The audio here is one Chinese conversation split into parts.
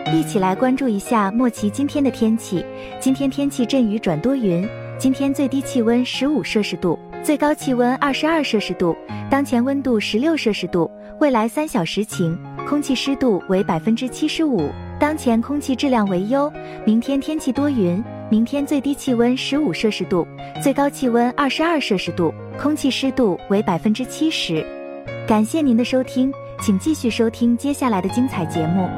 一起来关注一下莫奇今天的天气。今天天气阵雨转多云，今天最低气温15摄氏度，最高气温22摄氏度，当前温度16摄氏度，未来3小时晴，空气湿度为75%，当前空气质量为优。明天天气多云，明天最低气温15摄氏度，最高气温22摄氏度，空气湿度为70%。感谢您的收听，请继续收听接下来的精彩节目。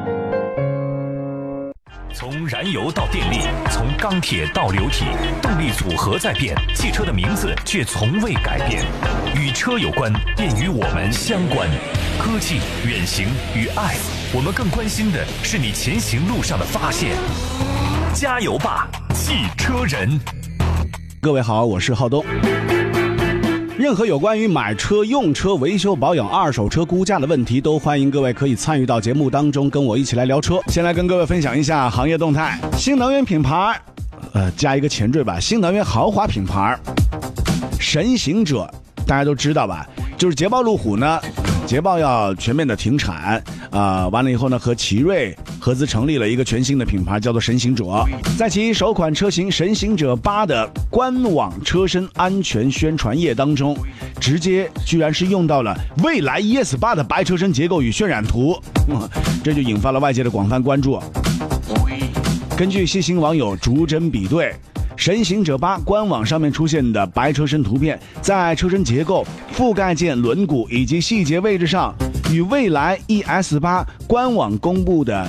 从燃油到电力，从钢铁到流体，动力组合在变，汽车的名字却从未改变。与车有关，便与我们相关。科技、远行与爱，我们更关心的是你前行路上的发现。加油吧，汽车人！ 各位好，我是浩东。任何有关于买车、用车、维修保养、二手车估价的问题，都欢迎各位可以参与到节目当中，跟我一起来聊车。先来跟各位分享一下行业动态。新能源品牌，加一个前缀吧，新能源豪华品牌神行者，大家都知道吧？就是捷豹路虎呢，捷豹要全面的停产，完了以后呢，和奇瑞合资成立了一个全新的品牌，叫做神行者。在其首款车型神行者8的官网车身安全宣传页当中，直接居然是用到了蔚来 ES8 的白车身结构与渲染图，这就引发了外界的广泛关注。根据细心网友逐帧比对，神行者8官网上面出现的白车身图片，在车身结构、覆盖件、轮毂以及细节位置上，与蔚来 ES8 官网公布的